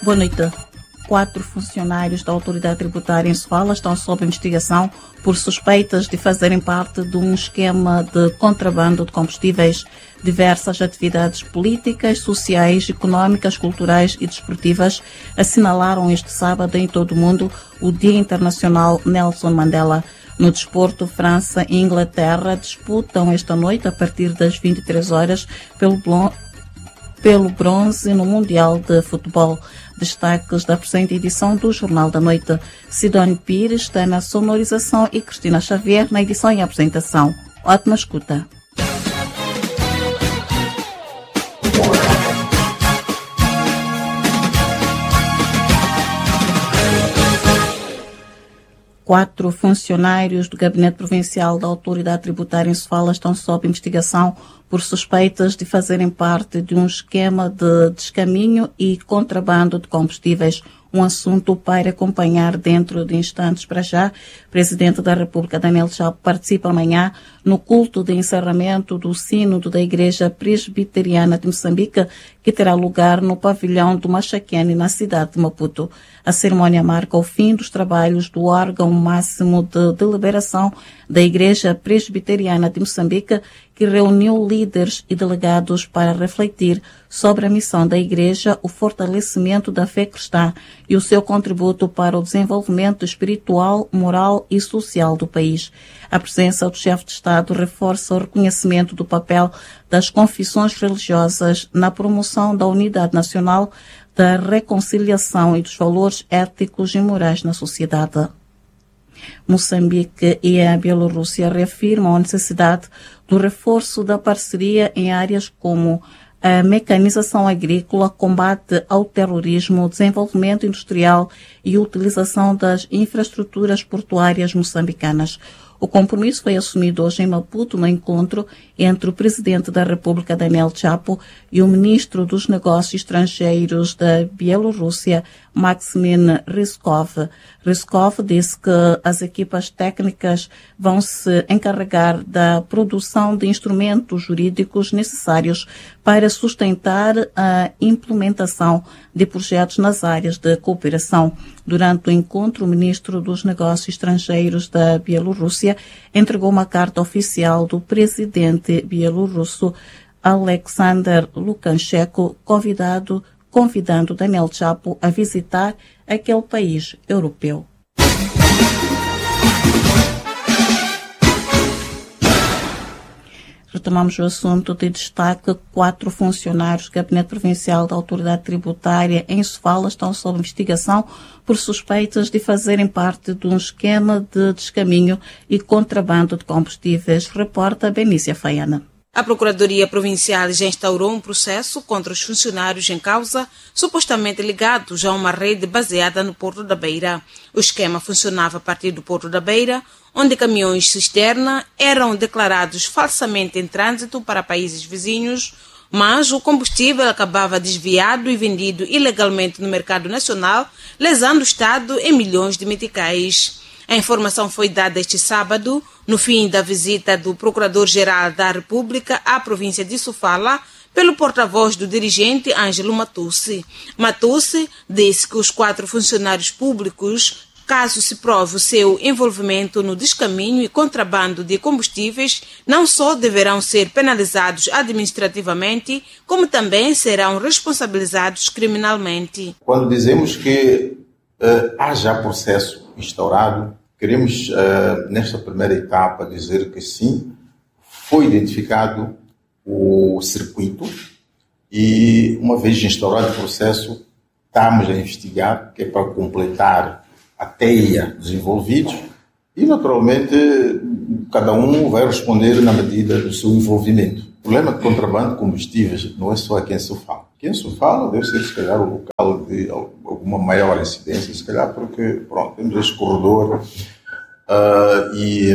Boa noite. 4 funcionários da autoridade tributária em Sofala estão sob investigação por suspeitas de fazerem parte de um esquema de contrabando de combustíveis. Diversas atividades políticas, sociais, económicas, culturais e desportivas assinalaram este sábado em todo o mundo o Dia Internacional Nelson Mandela. No desporto, França e Inglaterra disputam esta noite, a partir das 23 horas, pelo bronze no Mundial de Futebol. Destaques da presente edição do Jornal da Noite. Sidónio Pires está na sonorização e Cristina Xavier na edição e apresentação. Ótima escuta. Quatro funcionários do Gabinete Provincial da Autoridade Tributária em Sofala estão sob investigação por suspeitas de fazerem parte de um esquema de descaminho e contrabando de combustíveis. Um assunto para acompanhar dentro de instantes. Para já, o Presidente da República, Daniel Chapo, participa amanhã no culto de encerramento do Sínodo da Igreja Presbiteriana de Moçambique, que terá lugar no pavilhão do Machaquene, na cidade de Maputo. A cerimónia marca o fim dos trabalhos do órgão máximo de deliberação da Igreja Presbiteriana de Moçambique, que reuniu líderes e delegados para refletir sobre a missão da Igreja, o fortalecimento da fé cristã e o seu contributo para o desenvolvimento espiritual, moral e social do país. A presença do chefe de Estado reforça o reconhecimento do papel das confissões religiosas na promoção da unidade nacional, da reconciliação e dos valores éticos e morais na sociedade. Moçambique e a Bielorrússia reafirmam a necessidade do reforço da parceria em áreas como a mecanização agrícola, combate ao terrorismo, desenvolvimento industrial e utilização das infraestruturas portuárias moçambicanas. O compromisso foi assumido hoje em Maputo no encontro entre o Presidente da República, Daniel Chapo, e o Ministro dos Negócios Estrangeiros da Bielorrússia, Maxim Ryzhkov. Ryzhkov disse que as equipas técnicas vão se encarregar da produção de instrumentos jurídicos necessários para sustentar a implementação de projetos nas áreas de cooperação. Durante o encontro, o Ministro dos Negócios Estrangeiros da Bielorrússia entregou uma carta oficial do presidente bielorrusso Alexander Lukashenko, convidando Daniel Chapo a visitar aquele país europeu. Retomamos o assunto de destaque. 4 funcionários do Gabinete Provincial da Autoridade Tributária em Sofala estão sob investigação por suspeitas de fazerem parte de um esquema de descaminho e contrabando de combustíveis, reporta Benícia Faiana. A Procuradoria Provincial já instaurou um processo contra os funcionários em causa, supostamente ligados a uma rede baseada no Porto da Beira. O esquema funcionava a partir do Porto da Beira, onde caminhões cisterna eram declarados falsamente em trânsito para países vizinhos, mas o combustível acabava desviado e vendido ilegalmente no mercado nacional, lesando o Estado em milhões de meticais. A informação foi dada este sábado, no fim da visita do Procurador-Geral da República à província de Sofala, pelo porta-voz do dirigente Ângelo Matussi. Matussi disse que os 4 funcionários públicos, caso se prove o seu envolvimento no descaminho e contrabando de combustíveis, não só deverão ser penalizados administrativamente, como também serão responsabilizados criminalmente. Quando dizemos que há já processo instaurado, queremos, nesta primeira etapa, dizer que sim, foi identificado o circuito e, uma vez instaurado o processo, estamos a investigar, que é para completar a teia dos envolvidos e, naturalmente, cada um vai responder na medida do seu envolvimento. O problema de contrabando de combustíveis não é só aqui em Sofala. Aqui em Sofala deve ser, se calhar, o local de alguma maior incidência, se calhar porque, temos este corredor e,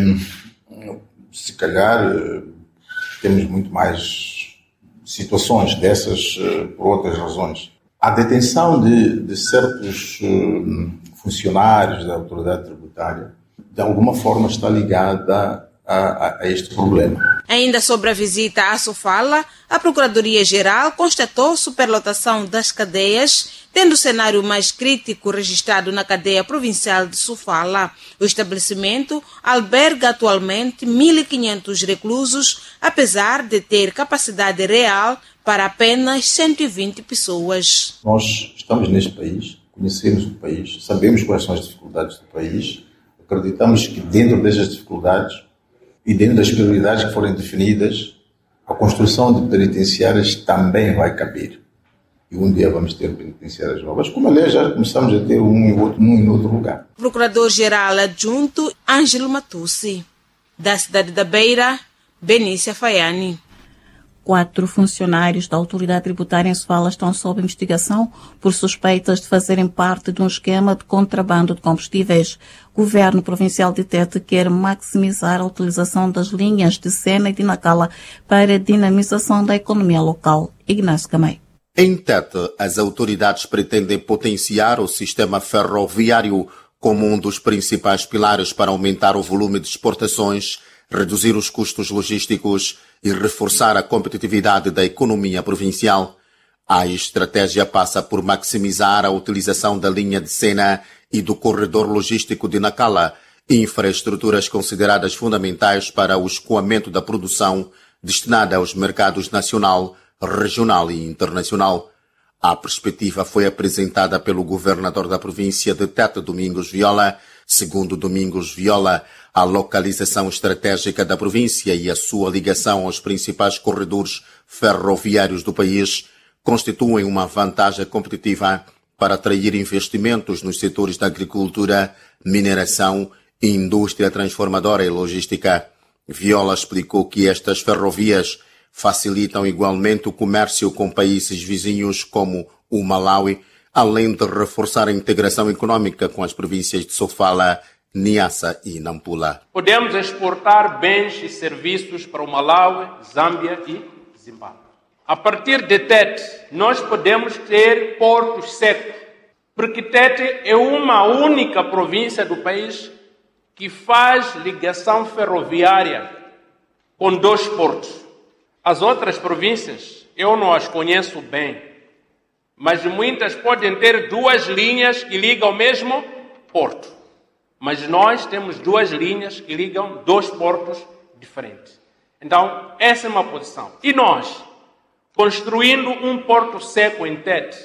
se calhar, temos muito mais situações dessas por outras razões. A detenção de certos funcionários da autoridade tributária, de alguma forma, está ligada a este problema. Ainda sobre a visita à Sofala, a Procuradoria-Geral constatou superlotação das cadeias, tendo o cenário mais crítico registrado na cadeia provincial de Sofala. O estabelecimento alberga atualmente 1.500 reclusos, apesar de ter capacidade real para apenas 120 pessoas. Nós estamos neste país, conhecemos o país, sabemos quais são as dificuldades do país, acreditamos que dentro dessas dificuldades e dentro das prioridades que forem definidas, a construção de penitenciárias também vai caber. E um dia vamos ter penitenciárias novas, como aliás já começamos a ter um em outro lugar. Procurador-Geral Adjunto Ângelo Matussi. Da cidade da Beira, Benícia Faiani. 4 funcionários da Autoridade Tributária em Sofala estão sob investigação por suspeitas de fazerem parte de um esquema de contrabando de combustíveis. O Governo Provincial de Tete quer maximizar a utilização das linhas de Sena e de Nacala para a dinamização da economia local. Ignácio Camei. Em Tete, as autoridades pretendem potenciar o sistema ferroviário como um dos principais pilares para aumentar o volume de exportações, reduzir os custos logísticos e reforçar a competitividade da economia provincial. A estratégia passa por maximizar a utilização da linha de Sena e do corredor logístico de Nacala, infraestruturas consideradas fundamentais para o escoamento da produção destinada aos mercados nacional, regional e internacional. A perspectiva foi apresentada pelo governador da província de Tete, Domingos Viola. Segundo Domingos Viola, a localização estratégica da província e a sua ligação aos principais corredores ferroviários do país constituem uma vantagem competitiva para atrair investimentos nos setores da agricultura, mineração, indústria transformadora e logística. Viola explicou que estas ferrovias facilitam igualmente o comércio com países vizinhos como o Malawi, além de reforçar a integração econômica com as províncias de Sofala, Niassa e Nampula. Podemos exportar bens e serviços para o Malawi, Zâmbia e Zimbábue. A partir de Tete, nós podemos ter portos secos, porque Tete é uma única província do país que faz ligação ferroviária com 2 portos. As outras províncias, eu não as conheço bem, mas muitas podem ter 2 linhas que ligam ao mesmo porto. Mas nós temos 2 linhas que ligam 2 portos diferentes. Então, essa é uma posição. E nós, construindo um porto seco em Tete,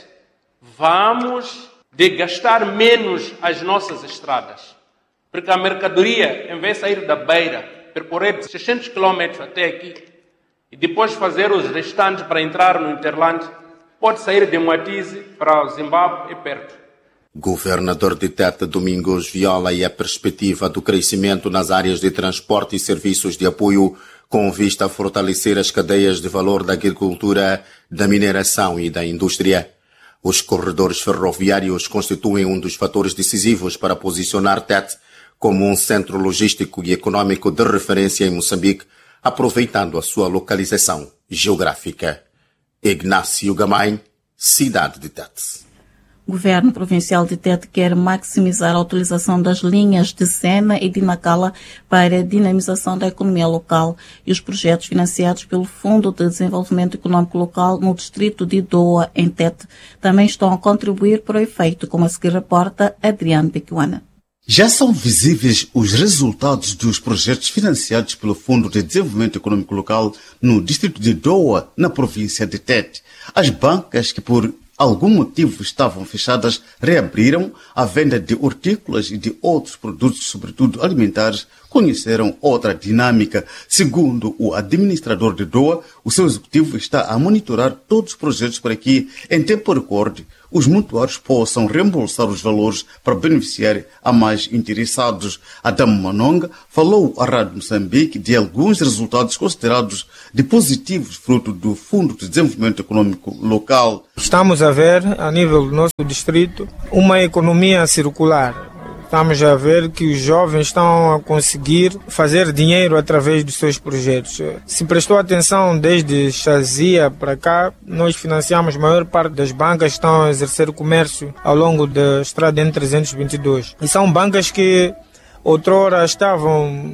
vamos desgastar menos as nossas estradas. Porque a mercadoria, em vez de sair da Beira, percorrer 600 km até aqui, e depois fazer os restantes para entrar no Interland, pode sair de Moatize para o Zimbábue e perto. Governador de Tete, Domingos Viola, e a perspectiva do crescimento nas áreas de transporte e serviços de apoio com vista a fortalecer as cadeias de valor da agricultura, da mineração e da indústria. Os corredores ferroviários constituem um dos fatores decisivos para posicionar Tete como um centro logístico e econômico de referência em Moçambique, aproveitando a sua localização geográfica. Ignácio Gamay, cidade de Tete. O Governo Provincial de Tete quer maximizar a utilização das linhas de Sena e de Nacala para a dinamização da economia local e os projetos financiados pelo Fundo de Desenvolvimento Econômico Local no distrito de Doa, em Tete, também estão a contribuir para o efeito, como a seguir reporta Adriano Bequana. Já são visíveis os resultados dos projetos financiados pelo Fundo de Desenvolvimento Econômico Local no distrito de Doa, na província de Tete. As bancas que por algum motivo estavam fechadas reabriram. A venda de hortícolas e de outros produtos, sobretudo alimentares, conheceram outra dinâmica. Segundo o administrador de Doa, o seu executivo está a monitorar todos os projetos para que, em tempo recorde, os mutuários possam reembolsar os valores para beneficiar a mais interessados. Adamo Manonga falou à Rádio Moçambique de alguns resultados considerados de positivos fruto do Fundo de Desenvolvimento Econômico Local. Estamos a ver, a nível do nosso distrito, uma economia circular. Estamos a ver que os jovens estão a conseguir fazer dinheiro através dos seus projetos. Se prestou atenção, desde Chazia para cá, nós financiamos a maior parte das bancas que estão a exercer comércio ao longo da estrada N322. E são bancas que outrora estavam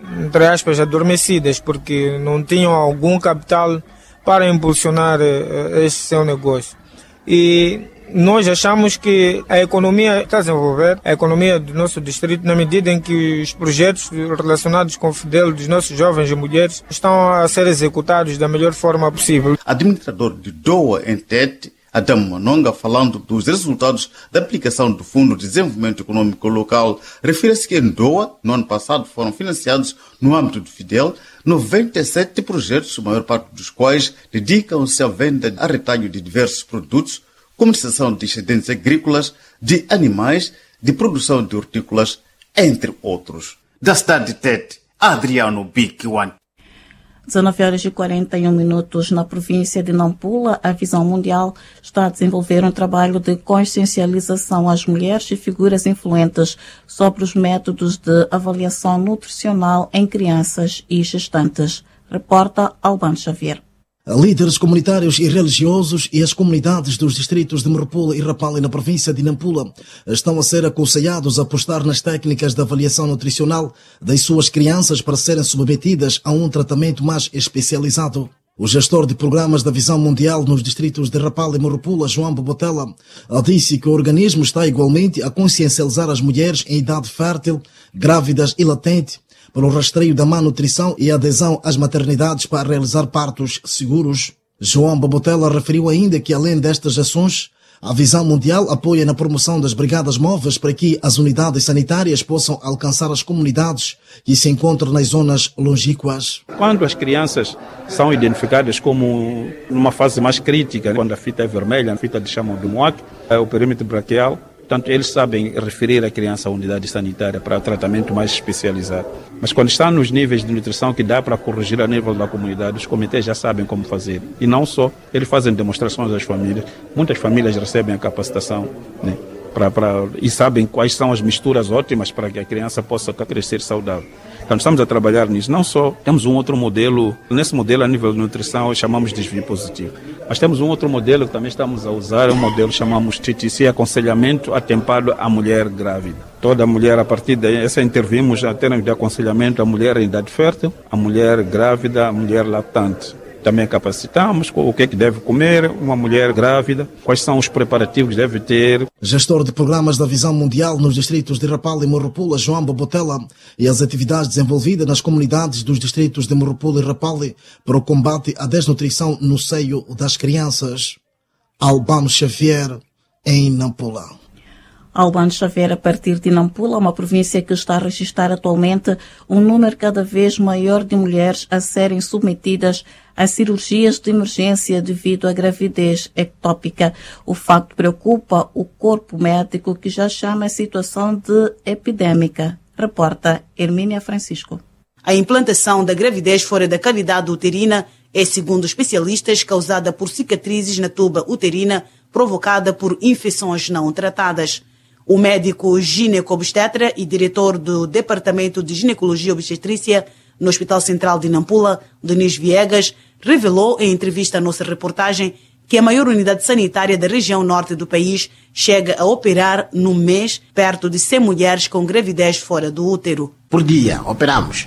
entre aspas, adormecidas, porque não tinham algum capital para impulsionar este seu negócio. E nós achamos que a economia está a desenvolver, a economia do nosso distrito, na medida em que os projetos relacionados com o FIDEL dos nossos jovens e mulheres estão a ser executados da melhor forma possível. Administrador de DOA em Tete, Adam Manonga, falando dos resultados da aplicação do Fundo de Desenvolvimento Econômico Local, refere-se que em DOA, no ano passado, foram financiados, no âmbito do FIDEL, 97 projetos, a maior parte dos quais dedicam-se à venda a retalho de diversos produtos, comercialização de excedentes agrícolas, de animais, de produção de hortícolas, entre outros. Da cidade de Tete, Adriano Biquiwan. 19h41 na província de Nampula, a Visão Mundial está a desenvolver um trabalho de consciencialização às mulheres e figuras influentes sobre os métodos de avaliação nutricional em crianças e gestantes. Reporta Albano Xavier. Líderes comunitários e religiosos e as comunidades dos distritos de Morupula e Rapalli na província de Nampula estão a ser aconselhados a apostar nas técnicas de avaliação nutricional das suas crianças para serem submetidas a um tratamento mais especializado. O gestor de programas da Visão Mundial nos distritos de Rapalli e Morupula, João Bobotela, disse que o organismo está igualmente a consciencializar as mulheres em idade fértil, grávidas e latente, para o rastreio da má nutrição e adesão às maternidades para realizar partos seguros. João Bobotela referiu ainda que, além destas ações, a Visão Mundial apoia na promoção das brigadas móveis para que as unidades sanitárias possam alcançar as comunidades que se encontram nas zonas longínquas. Quando as crianças são identificadas como numa fase mais crítica, quando a fita é vermelha, a fita de chamam de MOAC, o perímetro braquial, portanto, eles sabem referir a criança à unidade sanitária para tratamento mais especializado. Mas quando está nos níveis de nutrição que dá para corrigir a nível da comunidade, os comitês já sabem como fazer. E não só, eles fazem demonstrações às famílias. Muitas famílias recebem a capacitação, né, e sabem quais são as misturas ótimas para que a criança possa crescer saudável. Então, estamos a trabalhar nisso. Não só temos um outro modelo, nesse modelo a nível de nutrição chamamos de desvio positivo. Mas temos um outro modelo que também estamos a usar, um modelo que chamamos TTC, aconselhamento atempado à mulher grávida. Toda mulher, a partir dessa intervimos a termos de aconselhamento à mulher em idade fértil, à mulher grávida, à mulher latente. Também capacitamos o que é que deve comer uma mulher grávida, quais são os preparativos que deve ter. Gestor de programas da Visão Mundial nos distritos de Rapalli e Morupula, João Bobotela, e as atividades desenvolvidas nas comunidades dos distritos de Morupula e Rapalli para o combate à desnutrição no seio das crianças. Albano Xavier, em Nampula. Albano Xavier, a partir de Nampula, uma província que está a registrar atualmente um número cada vez maior de mulheres a serem submetidas a cirurgias de emergência devido à gravidez ectópica. O facto preocupa o corpo médico, que já chama a situação de epidémica. Reporta Hermínia Francisco. A implantação da gravidez fora da cavidade uterina é, segundo especialistas, causada por cicatrizes na tuba uterina provocada por infecções não tratadas. O médico gineco-obstetra e diretor do Departamento de Ginecologia e Obstetrícia no Hospital Central de Nampula, Denis Viegas, revelou em entrevista à nossa reportagem que a maior unidade sanitária da região norte do país chega a operar no mês perto de 100 mulheres com gravidez fora do útero. Por dia, operamos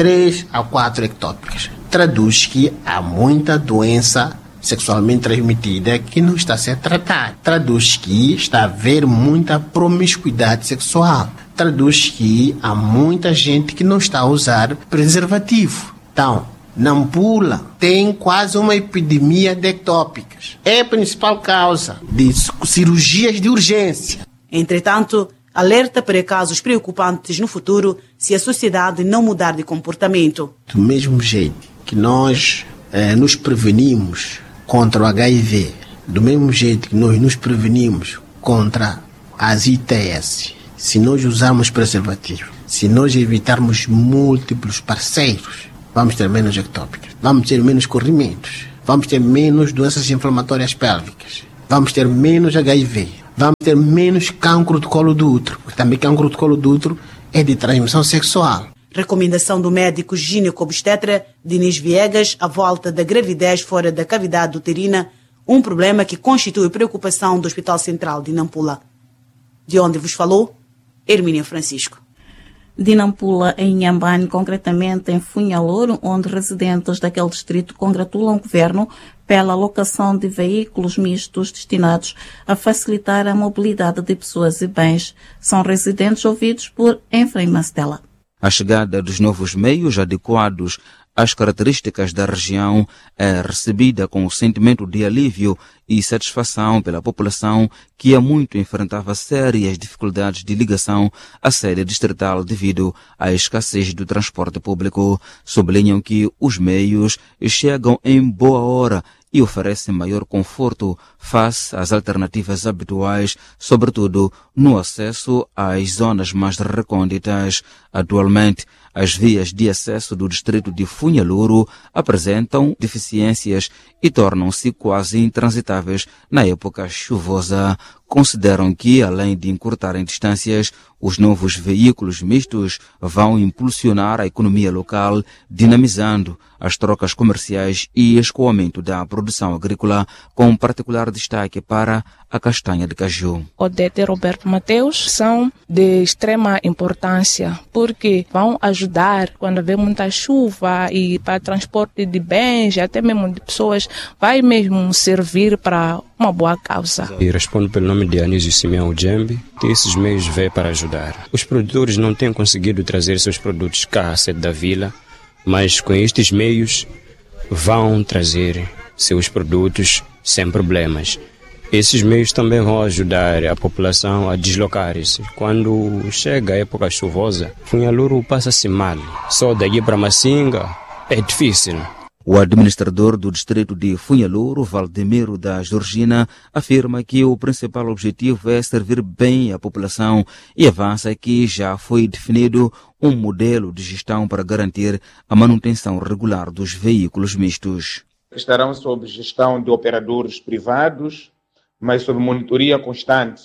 3 a 4 ectópicas. Traduz que há muita doença sexualmente transmitida que não está a ser tratada. Traduz que está a haver muita promiscuidade sexual. Traduz que há muita gente que não está a usar preservativo. Então, Nampula tem quase uma epidemia de ectópicas. É a principal causa de cirurgias de urgência. Entretanto, alerta para casos preocupantes no futuro se a sociedade não mudar de comportamento. Do mesmo jeito que nós nos prevenimos contra o HIV, do mesmo jeito que nós nos prevenimos contra as ITS, se nós usarmos preservativo, se nós evitarmos múltiplos parceiros, vamos ter menos ectópicas, vamos ter menos corrimentos, vamos ter menos doenças inflamatórias pélvicas, vamos ter menos HIV, vamos ter menos cancro do colo do útero, porque também cancro do colo do útero é de transmissão sexual. Recomendação do médico gineco-obstetra Denis Viegas à volta da gravidez fora da cavidade uterina, um problema que constitui preocupação do Hospital Central de Nampula. De onde vos falou, Hermínia Francisco. de Nampula, em Inhambane, concretamente em Funhalor, onde residentes daquele distrito congratulam o governo pela alocação de veículos mistos destinados a facilitar a mobilidade de pessoas e bens. São residentes ouvidos por Efraim Mastela. A chegada dos novos meios adequados às características da região é recebida com um sentimento de alívio e satisfação pela população que há muito enfrentava sérias dificuldades de ligação à sede distrital devido à escassez do transporte público. Sublinham que os meios chegam em boa hora e oferecem maior conforto face às alternativas habituais, sobretudo no acesso às zonas mais recônditas. Atualmente, as vias de acesso do distrito de Funhaluro apresentam deficiências e tornam-se quase intransitáveis na época chuvosa. Consideram que, além de encurtarem distâncias, os novos veículos mistos vão impulsionar a economia local, dinamizando as trocas comerciais e escoamento da produção agrícola, com particular destaque para a castanha de caju. Odete e Roberto Mateus são de extrema importância, porque vão ajudar quando haver muita chuva e para transporte de bens, até mesmo de pessoas, vai mesmo servir para uma boa causa. E respondo pelo nome de Anísio Simeão Djembe, que esses meios vêm para ajudar. Os produtores não têm conseguido trazer seus produtos cá à sede da vila, mas com estes meios vão trazer seus produtos sem problemas. Esses meios também vão ajudar a população a deslocar-se. Quando chega a época chuvosa, Funhaluro passa-se mal. Só daqui para Massinga é difícil. O administrador do distrito de Funhaluro, Valdemiro da Georgina, afirma que o principal objetivo é servir bem a população e avança que já foi definido um modelo de gestão para garantir a manutenção regular dos veículos mistos. Estarão sob gestão de operadores privados, mas sob monitoria constante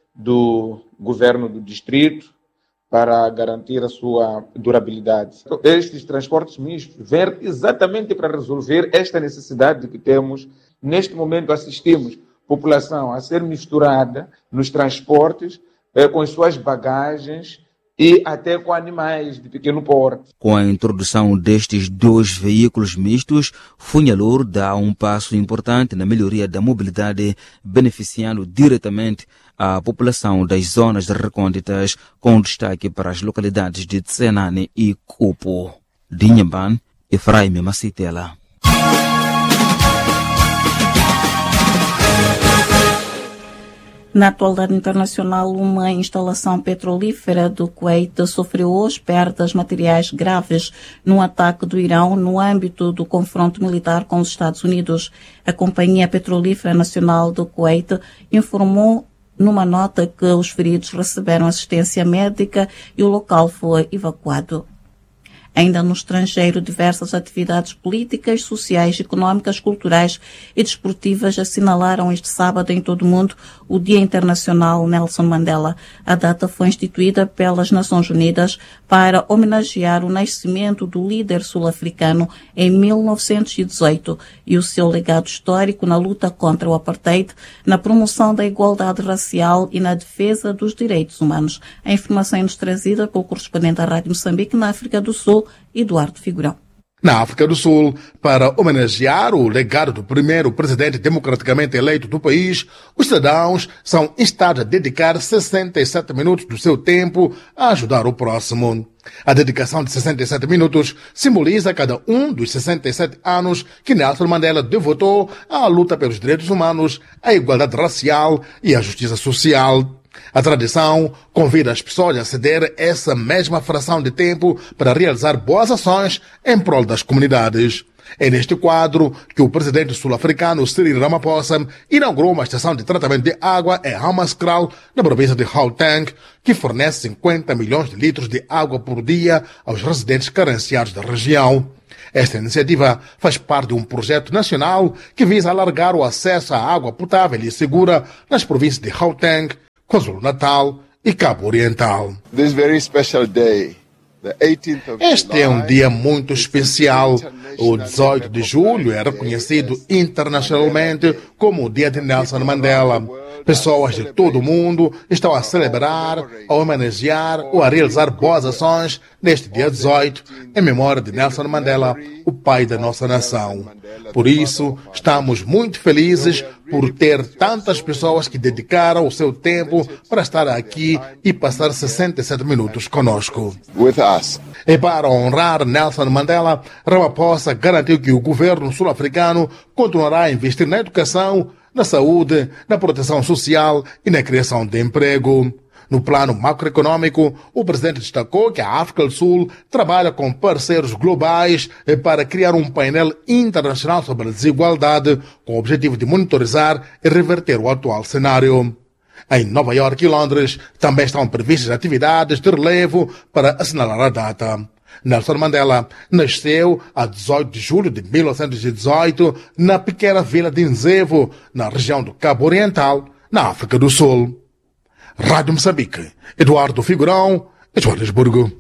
do governo do distrito para garantir a sua durabilidade. Estes transportes mistos vêm exatamente para resolver esta necessidade que temos. Neste momento assistimos a população a ser misturada nos transportes com as suas bagagens e até com animais de pequeno porte. Com a introdução destes dois veículos mistos, Funhaluro dá um passo importante na melhoria da mobilidade, beneficiando diretamente a população das zonas recônditas, com destaque para as localidades de Tsenane e Kupu. De Inhambane, Efraim Macitela. Na atualidade internacional, uma instalação petrolífera do Kuwait sofreu hoje perdas materiais graves num ataque do Irão no âmbito do confronto militar com os Estados Unidos. A Companhia Petrolífera Nacional do Kuwait informou numa nota que os feridos receberam assistência médica e o local foi evacuado. Ainda no estrangeiro, diversas atividades políticas, sociais, económicas, culturais e desportivas assinalaram este sábado em todo o mundo o Dia Internacional Nelson Mandela. A data foi instituída pelas Nações Unidas para homenagear o nascimento do líder sul-africano em 1918 e o seu legado histórico na luta contra o apartheid, na promoção da igualdade racial e na defesa dos direitos humanos. A informação é nos trazida pelo correspondente da Rádio Moçambique na África do Sul, Eduardo Figurão. Na África do Sul, para homenagear o legado do primeiro presidente democraticamente eleito do país, os cidadãos são instados a dedicar 67 minutos do seu tempo a ajudar o próximo. A dedicação de 67 minutos simboliza cada um dos 67 anos que Nelson Mandela devotou à luta pelos direitos humanos, à igualdade racial e à justiça social. A tradição convida as pessoas a ceder essa mesma fração de tempo para realizar boas ações em prol das comunidades. É neste quadro que o presidente sul-africano Cyril Ramaphosa inaugurou uma estação de tratamento de água em Hammanskraal, na província de Gauteng, que fornece 50 milhões de litros de água por dia aos residentes carenciados da região. Esta iniciativa faz parte de um projeto nacional que visa alargar o acesso à água potável e segura nas províncias de Gauteng, KwaZulu-Natal e Cabo Oriental. Este é um dia muito especial. O 18 de julho é reconhecido internacionalmente como o Dia de Nelson Mandela. Pessoas de todo o mundo estão a celebrar, a homenagear ou a realizar boas ações neste dia 18, em memória de Nelson Mandela, o pai da nossa nação. Por isso, estamos muito felizes por ter tantas pessoas que dedicaram o seu tempo para estar aqui e passar 67 minutos conosco. E para honrar Nelson Mandela, Ramaphosa garantiu que o governo sul-africano continuará a investir na educação, na saúde, na proteção social e na criação de emprego. No plano macroeconômico, o presidente destacou que a África do Sul trabalha com parceiros globais para criar um painel internacional sobre a desigualdade, com o objetivo de monitorizar e reverter o atual cenário. Em Nova Iorque e Londres também estão previstas atividades de relevo para assinalar a data. Nelson Mandela nasceu a 18 de julho de 1918 na pequena vila de Nzevo, na região do Cabo Oriental, na África do Sul. Rádio Moçambique, Eduardo Figurão, Joanesburgo.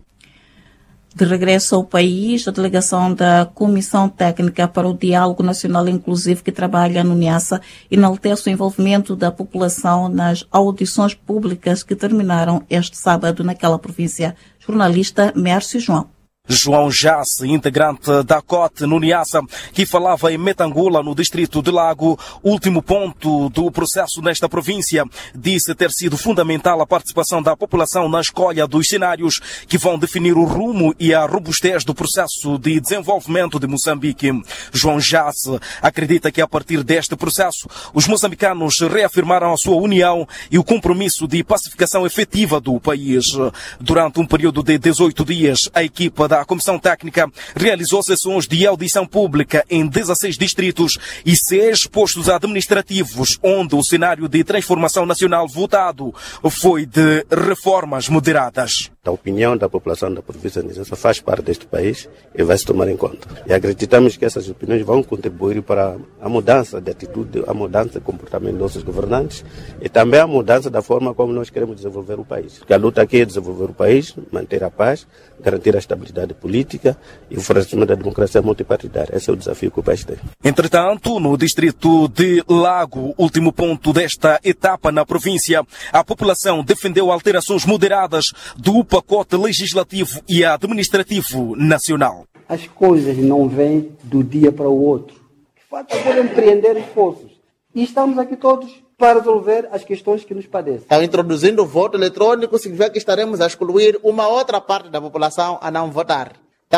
De regresso ao país, a delegação da Comissão Técnica para o Diálogo Nacional Inclusivo que trabalha no Niassa enaltece o envolvimento da população nas audições públicas que terminaram este sábado naquela província. Jornalista Mércio João. João Jace, integrante da COT no Niassa, que falava em Metangula, no distrito de Lago, último ponto do processo nesta província, disse ter sido fundamental a participação da população na escolha dos cenários que vão definir o rumo e a robustez do processo de desenvolvimento de Moçambique. João Jace acredita que a partir deste processo, os moçambicanos reafirmaram a sua união e o compromisso de pacificação efetiva do país. Durante um período de 18 dias, a equipa da Comissão Técnica realizou sessões de audição pública em 16 distritos e 6 postos administrativos, onde o cenário de transformação nacional votado foi de reformas moderadas. A opinião da população da província de Niassa faz parte deste país e vai se tomar em conta. E acreditamos que essas opiniões vão contribuir para a mudança de atitude, a mudança de comportamento dos nossos governantes e também a mudança da forma como nós queremos desenvolver o país. Porque a luta aqui é desenvolver o país, manter a paz, garantir a estabilidade política e o fortalecimento da democracia multipartidária. Esse é o desafio que o país tem. Entretanto, no distrito de Lago, último ponto desta etapa na província, a população defendeu alterações moderadas do pacote legislativo e administrativo nacional. As coisas não vêm do dia para o outro. Falta agora empreender esforços. E estamos aqui todos para resolver as questões que nos padecem. Então, introduzindo o voto eletrônico, significa que estaremos a excluir uma outra parte da população a não votar.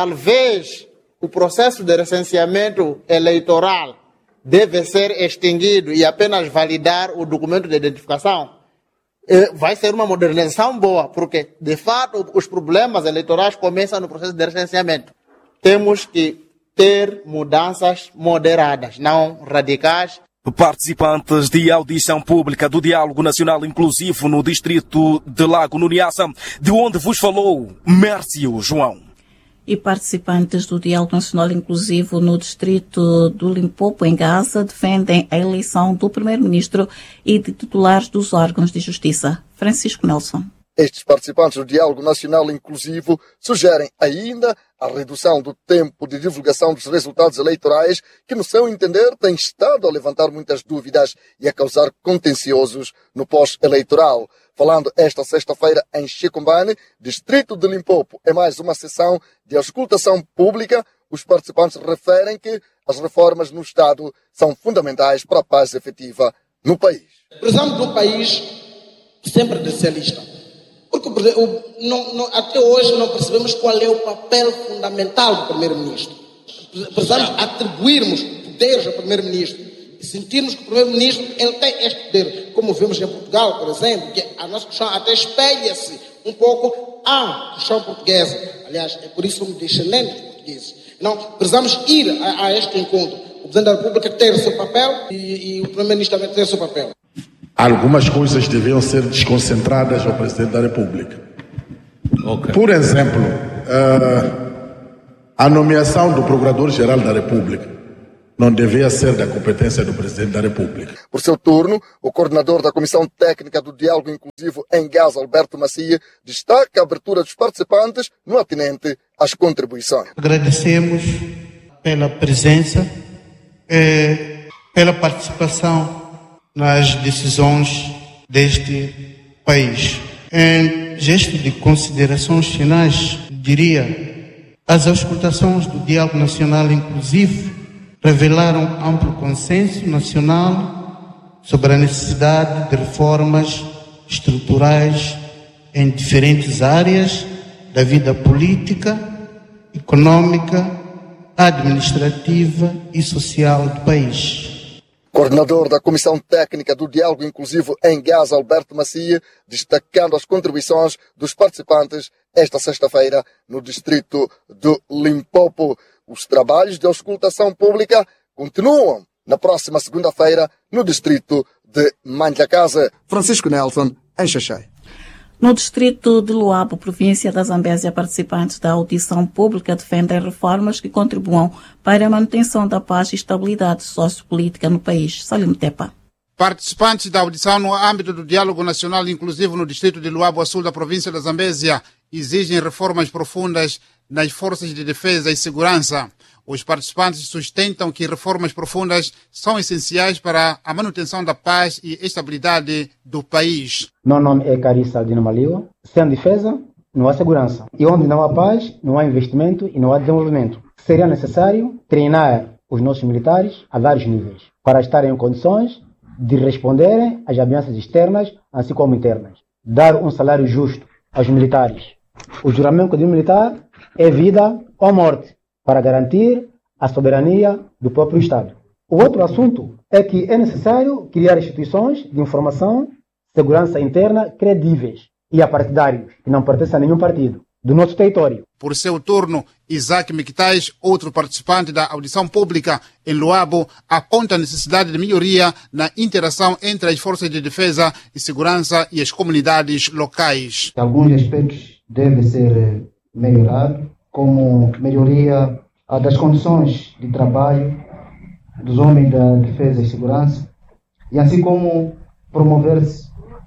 Talvez o processo de recenseamento eleitoral deve ser extinguido e apenas validar o documento de identificação. Vai ser uma modernização boa, porque, de fato, os problemas eleitorais começam no processo de recenseamento. Temos que ter mudanças moderadas, não radicais. Participantes de audição pública do Diálogo Nacional Inclusivo no distrito de Lago, no Niassa, de onde vos falou Mércio João. E participantes do Diálogo Nacional Inclusivo no distrito do Limpopo, em Gaza, defendem a eleição do primeiro-ministro e de titulares dos órgãos de justiça. Francisco Nelson. Estes participantes do Diálogo Nacional Inclusivo sugerem ainda a redução do tempo de divulgação dos resultados eleitorais, que, no seu entender, tem estado a levantar muitas dúvidas e a causar contenciosos no pós-eleitoral. Falando esta sexta-feira em Chicombane, distrito de Limpopo, em mais uma sessão de auscultação pública, os participantes referem que as reformas no Estado são fundamentais para a paz efetiva no país. Precisamos de um país sempre decentralista. Porque até hoje não percebemos qual é o papel fundamental do primeiro-ministro. Precisamos atribuirmos poderes ao primeiro-ministro e sentirmos que o primeiro-ministro ele tem este poder. Como vemos em Portugal, por exemplo, que a nossa questão até espelha-se um pouco à questão portuguesa. Aliás, é por isso que somos descendentes portugueses. Não, precisamos ir a este encontro. O Presidente da República tem o seu papel e o primeiro-ministro também tem o seu papel. Algumas coisas deviam ser desconcentradas ao Presidente da República. Okay. Por exemplo, a nomeação do Procurador-Geral da República não devia ser da competência do Presidente da República. Por seu turno, o coordenador da Comissão Técnica do Diálogo Inclusivo em Gaza, Alberto Macia, destaca a abertura dos participantes no atinente às contribuições. Agradecemos pela presença, pela participação nas decisões deste país. Em gesto de considerações finais, diria, as auscultações do Diálogo Nacional Inclusivo revelaram amplo consenso nacional sobre a necessidade de reformas estruturais em diferentes áreas da vida política, econômica, administrativa e social do país. Coordenador da Comissão Técnica do Diálogo Inclusivo em Gaza, Alberto Macia, destacando as contribuições dos participantes esta sexta-feira no distrito de Limpopo. Os trabalhos de auscultação pública continuam na próxima segunda-feira no distrito de Manjacasa. Francisco Nelson, em Xaxai. No distrito de Luabo, província da Zambésia, participantes da audição pública defendem reformas que contribuam para a manutenção da paz e estabilidade sociopolítica no país. Salim Tepa. Participantes da audição no âmbito do Diálogo Nacional Inclusivo no distrito de Luabo, a sul da província da Zambésia, exigem reformas profundas nas forças de defesa e segurança. Os participantes sustentam que reformas profundas são essenciais para a manutenção da paz e estabilidade do país. Meu nome é Carissa Dinamaliwa. Sem defesa, não há segurança. E onde não há paz, não há investimento e não há desenvolvimento. Seria necessário treinar os nossos militares a vários níveis, para estarem em condições de responderem às ameaças externas, assim como internas. Dar um salário justo aos militares. O juramento de um militar é vida ou morte, para garantir a soberania do próprio Estado. O outro assunto é que é necessário criar instituições de informação, segurança interna credíveis e apartidários, que não pertencem a nenhum partido, do nosso território. Por seu turno, Isaac Miquitais, outro participante da audição pública em Luabo, aponta a necessidade de melhoria na interação entre as forças de defesa e segurança e as comunidades locais. Alguns aspectos devem ser melhorados, como melhoria das condições de trabalho dos homens da defesa e segurança, e assim como promover-se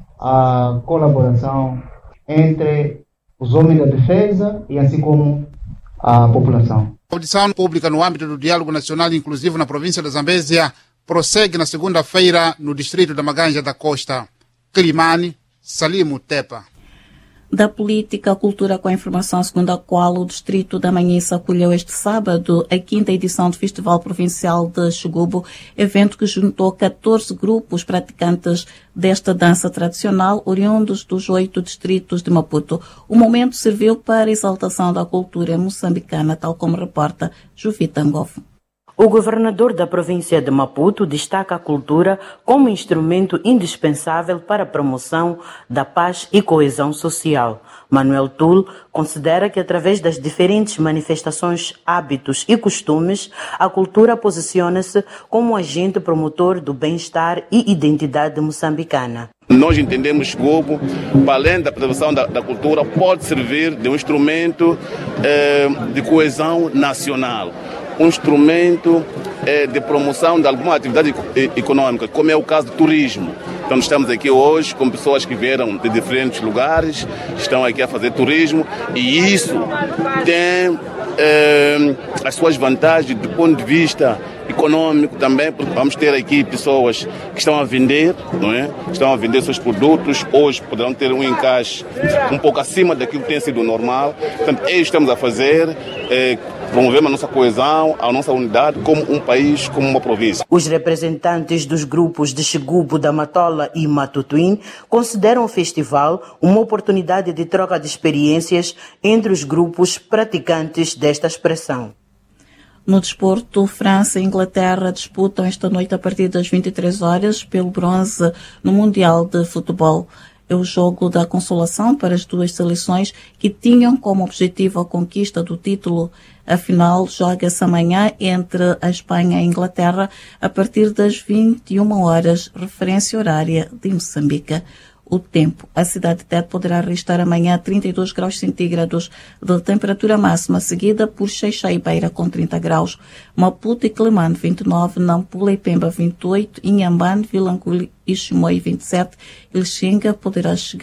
a colaboração entre os homens da defesa e assim como a população. A audição pública no âmbito do Diálogo Nacional Inclusivo na província da Zambésia prossegue na segunda-feira no distrito da Maganja da Costa. Climane, Salimo Tepa. Da política, cultura com a informação, segundo a qual o distrito da Manhissa acolheu este sábado a 5ª edição do Festival Provincial de Xigubo, evento que juntou 14 grupos praticantes desta dança tradicional, oriundos dos 8 distritos de Maputo. O momento serviu para a exaltação da cultura moçambicana, tal como reporta Juvita Ngofo. O governador da província de Maputo destaca a cultura como instrumento indispensável para a promoção da paz e coesão social. Manuel Tul considera que através das diferentes manifestações, hábitos e costumes, a cultura posiciona-se como agente promotor do bem-estar e identidade moçambicana. Nós entendemos que o Xigubo, para além da preservação da cultura, pode servir de um instrumento de coesão nacional. Um instrumento de promoção de alguma atividade econômica, como é o caso do turismo. Então estamos aqui hoje com pessoas que vieram de diferentes lugares, estão aqui a fazer turismo, e isso tem as suas vantagens do ponto de vista econômico também, porque vamos ter aqui pessoas que estão a vender, não é? Estão a vender seus produtos, hoje poderão ter um encaixe um pouco acima daquilo que tem sido normal. Portanto, é isso que estamos a fazer, promovemos a nossa coesão, a nossa unidade como um país, como uma província. Os representantes dos grupos de Xigubo, da Matola e Matutuin consideram o festival uma oportunidade de troca de experiências entre os grupos praticantes desta expressão. No desporto, França e Inglaterra disputam esta noite a partir das 23 horas pelo bronze no Mundial de Futebol. É o jogo da consolação para as duas seleções que tinham como objetivo a conquista do título. A final joga-se amanhã entre a Espanha e a Inglaterra a partir das 21 horas, referência horária de Moçambique. O tempo. A cidade de Tete poderá registrar amanhã 32 graus centígrados de temperatura máxima, seguida por Xai-Xai e Beira com 30 graus, Maputo e Climane 29, Nampula e Pemba 28, Inhambane, Vilanguli e Chimoio 27, e Lixinga poderá chegar